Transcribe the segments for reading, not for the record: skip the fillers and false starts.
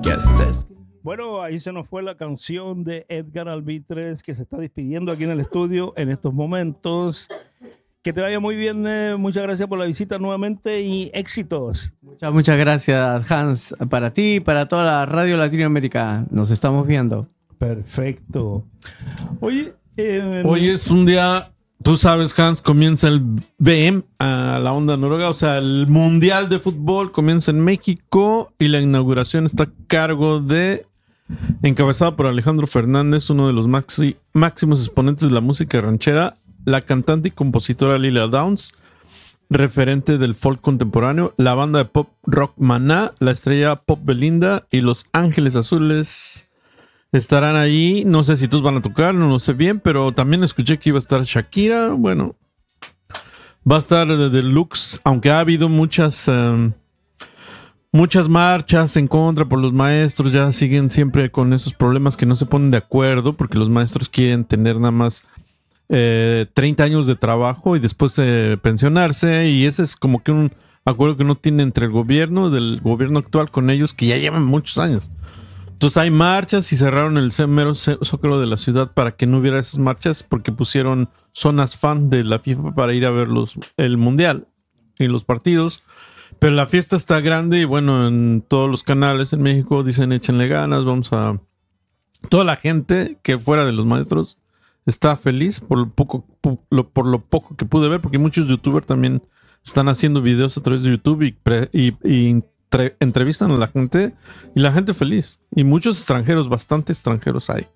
estés. Bueno, ahí se nos fue la canción de Edgar Albitres, que se está despidiendo aquí en el estudio en estos momentos. Que te vaya muy bien, muchas gracias por la visita nuevamente y éxitos. Muchas gracias, Hans, para ti y para toda la radio Latinoamérica. Nos estamos viendo. Perfecto. Oye, hoy es un día, tú sabes, Hans, comienza el VM a la onda noruega, o sea, el Mundial de Fútbol comienza en México y la inauguración está a cargo encabezada por Alejandro Fernández, uno de los máximos exponentes de la música ranchera, la cantante y compositora Lila Downs, referente del folk contemporáneo, la banda de pop rock Maná, la estrella pop Belinda y Los Ángeles Azules estarán allí. No sé si todos van a tocar, no lo sé bien, pero también escuché que iba a estar Shakira. Bueno, va a estar de deluxe, aunque ha habido muchas marchas en contra por los maestros. Ya siguen siempre con esos problemas que no se ponen de acuerdo, porque los maestros quieren tener nada más 30 años de trabajo y después pensionarse, y ese es como que un acuerdo que no tiene entre el gobierno del gobierno actual con ellos, que ya llevan muchos años. Entonces hay marchas y cerraron el mero zócalo de la ciudad para que no hubiera esas marchas, porque pusieron zonas fan de la FIFA para ir a ver el mundial y los partidos. Pero la fiesta está grande y bueno, en todos los canales en México dicen échenle ganas, toda la gente que fuera de los maestros está feliz por lo poco que pude ver, porque muchos youtubers también están haciendo videos a través de YouTube y entrevistan a la gente, y la gente feliz. Y muchos extranjeros, bastante extranjeros hay.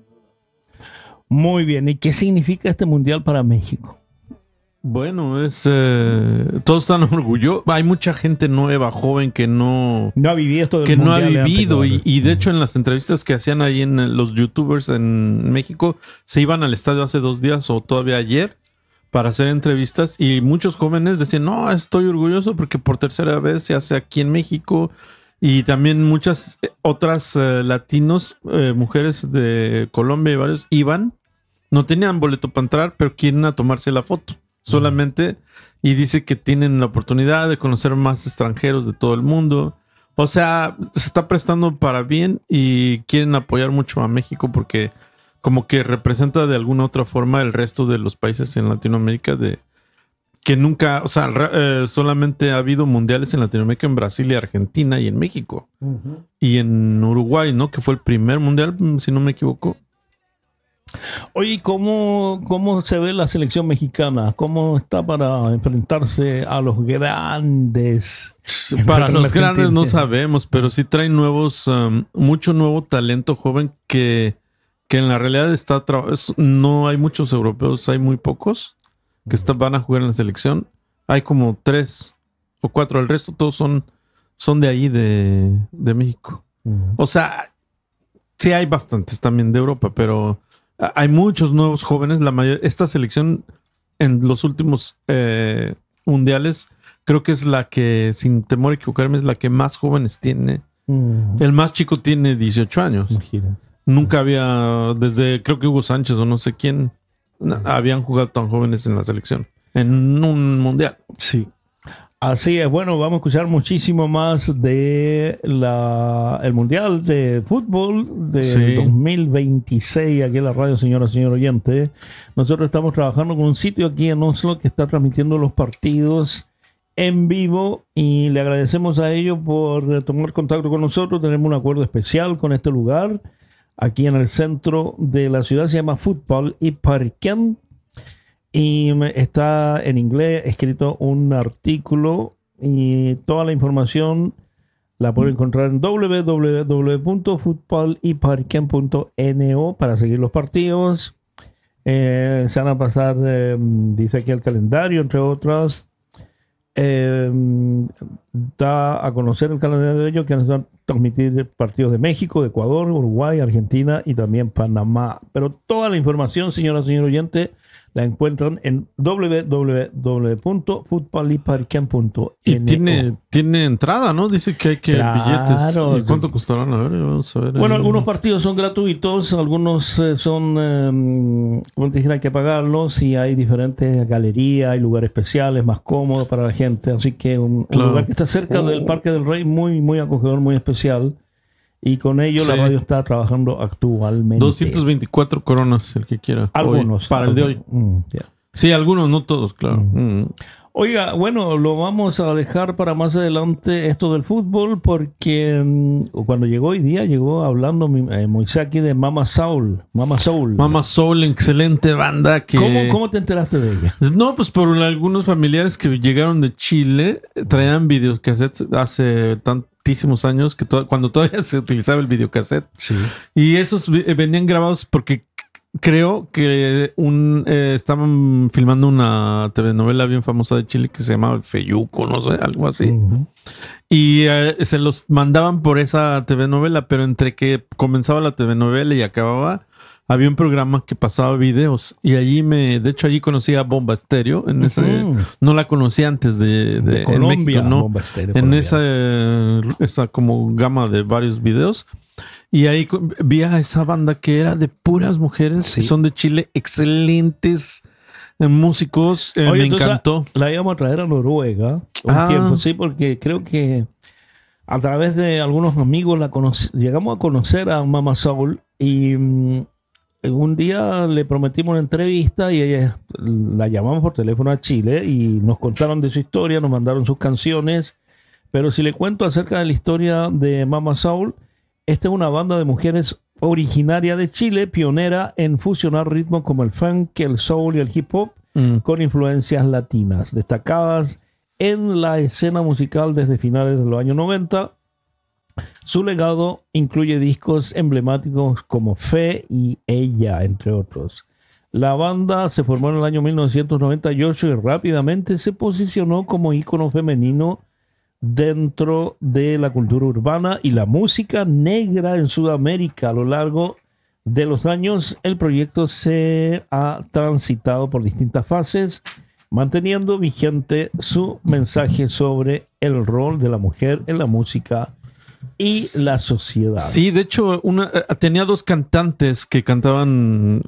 Muy bien. ¿Y qué significa este mundial para México? Bueno, todos están orgullosos. Hay mucha gente nueva, joven, que no ha vivido esto del que no ha mundial vivido. Y de hecho, en las entrevistas que hacían ahí en los youtubers en México, se iban al estadio hace 2 días o todavía ayer para hacer entrevistas. Y muchos jóvenes decían, no, estoy orgulloso porque por tercera vez se hace aquí en México. Y también muchas otras latinos, mujeres de Colombia y varios, iban. No tenían boleto para entrar, pero quieren a tomarse la foto solamente, y dice que tienen la oportunidad de conocer más extranjeros de todo el mundo. O sea, se está prestando para bien y quieren apoyar mucho a México porque como que representa de alguna otra forma el resto de los países en Latinoamérica, de que nunca, o sea, solamente ha habido mundiales en Latinoamérica, en Brasil y Argentina y en México. Y en Uruguay, ¿no? Que fue el primer mundial, si no me equivoco. Oye, ¿cómo se ve la selección mexicana? ¿Cómo está para enfrentarse a los grandes? Para los grandes no sabemos, pero sí traen mucho nuevo talento joven que en la realidad no hay muchos europeos, hay muy pocos que van a jugar en la selección. Hay como 3 o 4, el resto todos son de ahí, de México. O sea, sí hay bastantes también de Europa, pero hay muchos nuevos jóvenes. Esta selección en los últimos mundiales creo que es la que, sin temor a equivocarme, es la que más jóvenes tiene. El más chico tiene 18 años. Imagina. Nunca había, desde creo que Hugo Sánchez o no sé quién, habían jugado tan jóvenes en la selección en un mundial. Sí. Así es, bueno, vamos a escuchar muchísimo más de el Mundial de Fútbol de 2026 aquí en la radio, señor oyente. Nosotros estamos trabajando con un sitio aquí en Oslo que está transmitiendo los partidos en vivo y le agradecemos a ellos por tomar contacto con nosotros. Tenemos un acuerdo especial con este lugar aquí en el centro de la ciudad, se llama Fútbol y Parken. Y está en inglés escrito un artículo y toda la información la pueden encontrar en www.futbolyparken.no para seguir los partidos. Se van a pasar, dice aquí el calendario, entre otras. Da a conocer el calendario de ellos que van a transmitir partidos de México, de Ecuador, Uruguay, Argentina y también Panamá. Pero toda la información, señor oyente, la encuentran en www.futbolyparken.no. Y tiene entrada, ¿no? Dice que hay billetes. ¿Y cuánto costarán? A ver, vamos a ver. Bueno, algunos partidos son gratuitos, algunos son, como te dije, hay que pagarlos, y hay diferentes galerías, hay lugares especiales, más cómodos para la gente. Así que un lugar que está cerca del Parque del Rey, muy, muy acogedor, muy especial. Y con ello la radio está trabajando actualmente. 224 coronas, el que quiera. Algunos. Hoy, para el de hoy. Yeah. Sí, algunos, no todos, claro. Oiga, bueno, lo vamos a dejar para más adelante esto del fútbol porque cuando llegó hoy día, llegó hablando Moisés aquí de Mama Soul. Mama Soul, excelente banda. ¿Cómo te enteraste de ella? No, pues por algunos familiares que llegaron de Chile, traían videocassettes hace tantísimos años, que cuando todavía se utilizaba el videocassette. Sí. Y esos venían grabados porque creo que estaban filmando una telenovela bien famosa de Chile que se llamaba El Feyuco, no sé, algo así. Uh-huh. Y se los mandaban por esa telenovela, pero entre que comenzaba la telenovela y acababa, había un programa que pasaba videos. Y allí de hecho allí conocí a Bomba Estéreo. No la conocí antes de Colombia, en México, ¿no? Bomba Estéreo, en esa como gama de varios videos. Y ahí vi a esa banda que era de puras mujeres, que son de Chile, excelentes músicos. Oye, me encantó. La íbamos a traer a Noruega un tiempo, sí, porque creo que a través de algunos amigos llegamos a conocer a Mama Soul y un día le prometimos una entrevista y ella la llamamos por teléfono a Chile y nos contaron de su historia, nos mandaron sus canciones. Pero si le cuento acerca de la historia de Mama Soul, esta es una banda de mujeres originaria de Chile, pionera en fusionar ritmos como el funk, el soul y el hip hop con influencias latinas, destacadas en la escena musical desde finales de los años 90. Su legado incluye discos emblemáticos como Fe y Ella, entre otros. La banda se formó en el año 1998 y rápidamente se posicionó como ícono femenino dentro de la cultura urbana y la música negra en Sudamérica. A lo largo de los años, el proyecto se ha transitado por distintas fases, manteniendo vigente su mensaje sobre el rol de la mujer en la música y la sociedad. Sí, de hecho, tenía dos cantantes que cantaban,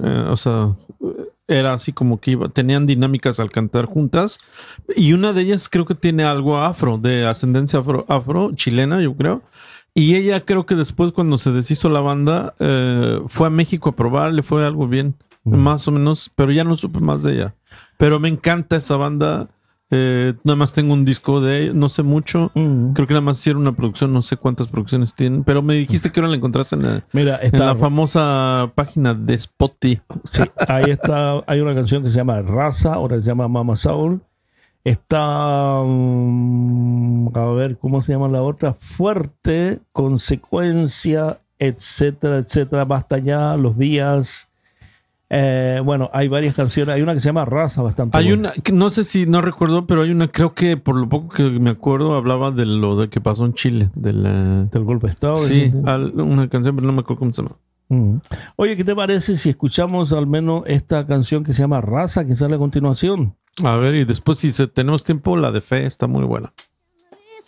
era así como que tenían dinámicas al cantar juntas, y una de ellas creo que tiene algo afro, de ascendencia afro chilena, yo creo. Y ella creo que después, cuando se deshizo la banda, fue a México a probar, le fue algo bien, más o menos, pero ya no supe más de ella. Pero me encanta esa banda. Nada más tengo un disco de ella, no sé mucho. Creo que nada más hicieron una producción, no sé cuántas producciones tienen, pero me dijiste que ahora la encontraste en la famosa página de Spotify. Sí, ahí está. Hay una canción que se llama Raza, ahora se llama Mama Soul. Está, a ver, ¿cómo se llama la otra? Fuerte, Consecuencia, etcétera, etcétera. Basta ya, Los Días. Bueno, hay varias canciones. Hay una que se llama Raza, bastante hay buena. Una, no sé si, no recuerdo, pero hay una, creo que por lo poco que me acuerdo, hablaba de lo de que pasó en Chile. Del golpe de Estado. Sí, una canción, pero no me acuerdo cómo se llama. Oye, ¿qué te parece si escuchamos al menos esta canción que se llama Raza, que sale a continuación? A ver, y después si tenemos tiempo, la de Fe está muy buena.